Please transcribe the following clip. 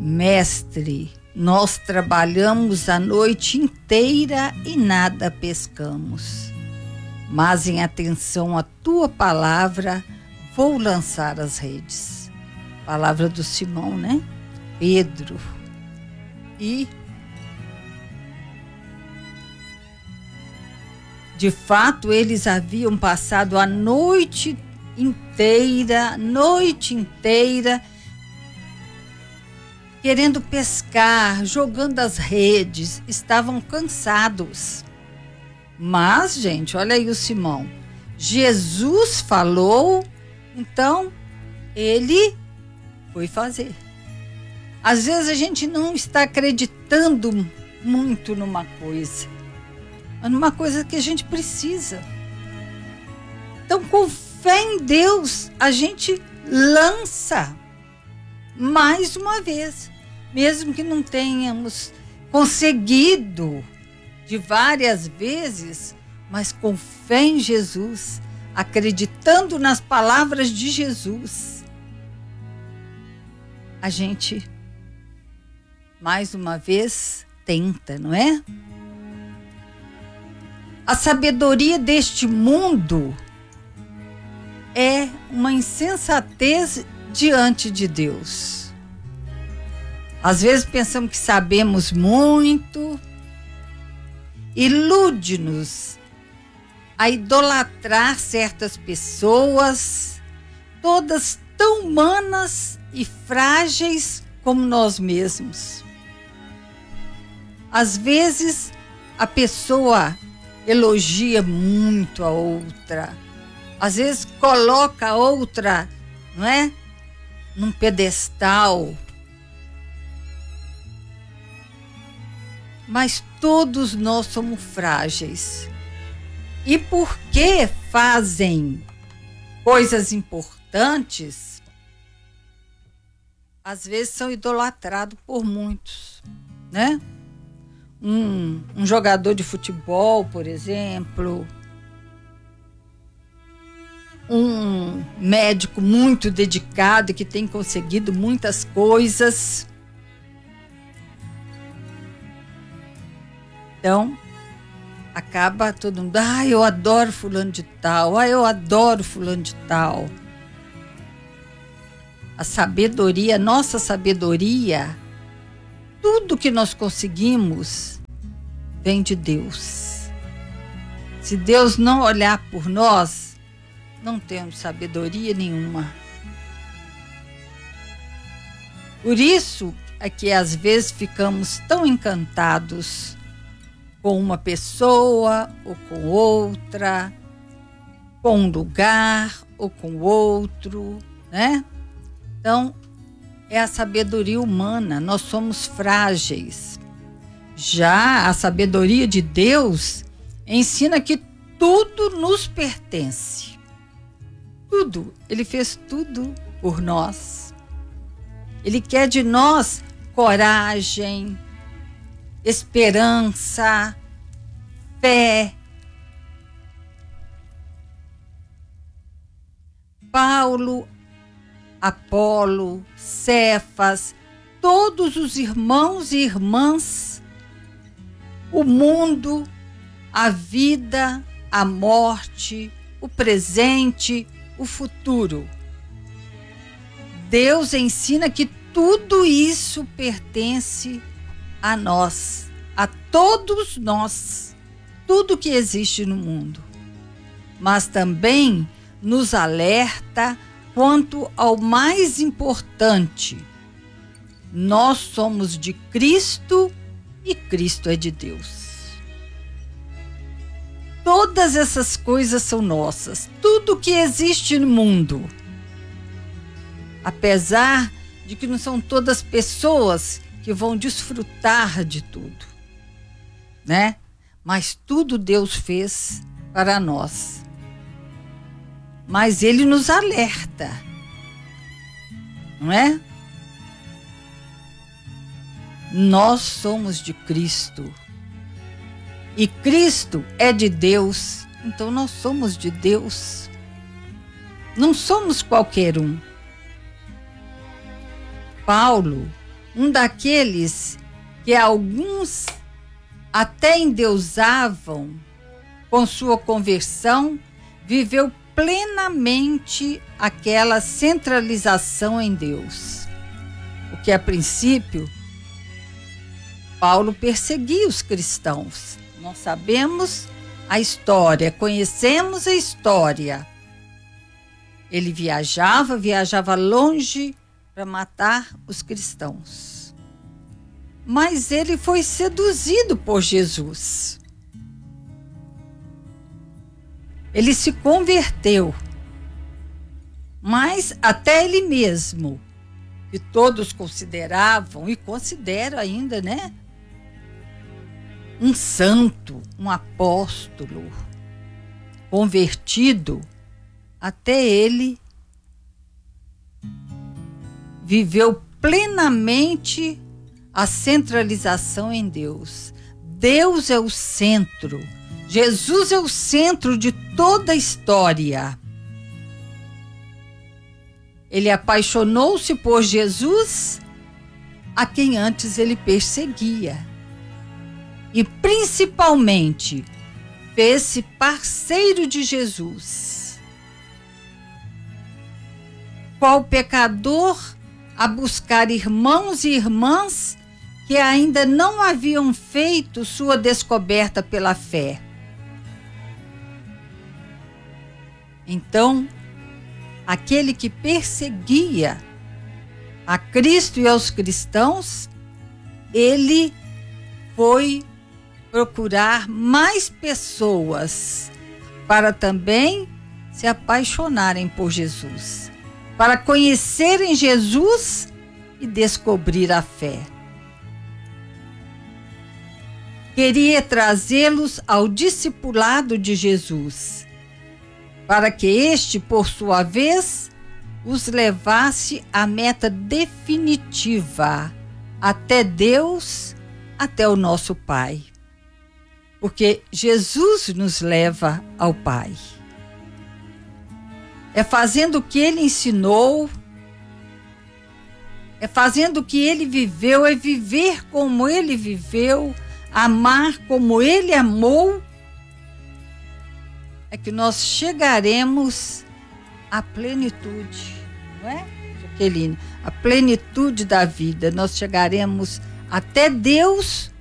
Mestre, nós trabalhamos a noite inteira e nada pescamos. Mas em atenção à tua palavra, vou lançar as redes. Palavra do Simão, né? Pedro. E, de fato, eles haviam passado a noite inteira, querendo pescar, jogando as redes, estavam cansados. Mas, gente, olha aí o Simão. Jesus falou, então ele foi fazer. Às vezes a gente não está acreditando muito numa coisa, mas numa coisa que a gente precisa. Então, com fé em Deus, a gente lança mais uma vez, mesmo que não tenhamos conseguido de várias vezes, mas com fé em Jesus, acreditando nas palavras de Jesus, a gente mais uma vez tenta, não é? A sabedoria deste mundo é uma insensatez diante de Deus. Às vezes pensamos que sabemos muito, ilude-nos a idolatrar certas pessoas, todas tão humanas e frágeis como nós mesmos. Às vezes a pessoa elogia muito a outra, às vezes coloca a outra, não é, num pedestal. Mas todos nós somos frágeis. E porque fazem coisas importantes, às vezes são idolatrados por muitos, né? Um jogador de futebol, por exemplo, um médico muito dedicado que tem conseguido muitas coisas. Então, acaba todo mundo, eu adoro fulano de tal, eu adoro fulano de tal. A sabedoria, nossa sabedoria, tudo que nós conseguimos vem de Deus. Se Deus não olhar por nós, não temos sabedoria nenhuma. Por isso é que às vezes ficamos tão encantados com uma pessoa ou com outra, com um lugar ou com outro, né? Então, é a sabedoria humana, nós somos frágeis. Já a sabedoria de Deus ensina que tudo nos pertence. Tudo, Ele fez tudo por nós. Ele quer de nós coragem, esperança, fé. Paulo, Apolo, Cefas, todos os irmãos e irmãs, o mundo, a vida, a morte, o presente, o futuro. Deus ensina que tudo isso pertence a nós, a todos nós, tudo que existe no mundo. Mas também nos alerta quanto ao mais importante: nós somos de Cristo e Cristo é de Deus. Todas essas coisas são nossas, tudo que existe no mundo. Apesar de que não são todas pessoas que vão desfrutar de tudo, né? Mas tudo Deus fez para nós. Mas Ele nos alerta, não é? Nós somos de Cristo. E Cristo é de Deus, então nós somos de Deus. Não somos qualquer um. Paulo um daqueles que alguns até endeusavam com sua conversão, viveu plenamente aquela centralização em Deus. O que a princípio Paulo perseguia os cristãos. Nós sabemos a história, conhecemos a história. Ele viajava longe para matar os cristãos. Mas ele foi seduzido por Jesus. Ele se converteu. Mas até ele mesmo, que todos consideravam, e consideram ainda, né? Um santo, um apóstolo, convertido, até ele viveu plenamente a centralização em Deus. Deus é o centro. Jesus é o centro de toda a história. Ele apaixonou-se por Jesus, a quem antes ele perseguia. E principalmente fez-se parceiro de Jesus. Qual pecador a buscar irmãos e irmãs que ainda não haviam feito sua descoberta pela fé. Então, aquele que perseguia a Cristo e aos cristãos, ele foi procurar mais pessoas para também se apaixonarem por Jesus, para conhecerem Jesus e descobrir a fé. Queria trazê-los ao discipulado de Jesus, para que este, por sua vez, os levasse à meta definitiva, até Deus, até o nosso Pai. Porque Jesus nos leva ao Pai. É fazendo o que Ele ensinou, é fazendo o que Ele viveu, é viver como Ele viveu, amar como Ele amou, é que nós chegaremos à plenitude, não é, Jaqueline? A plenitude da vida. Nós chegaremos até Deus